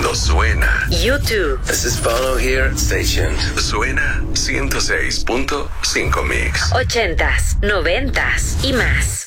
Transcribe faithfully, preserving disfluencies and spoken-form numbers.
No suena. YouTube. This is Bono here. Stay tuned. Suena ciento seis punto cinco Mix. Ochentas, noventas y más.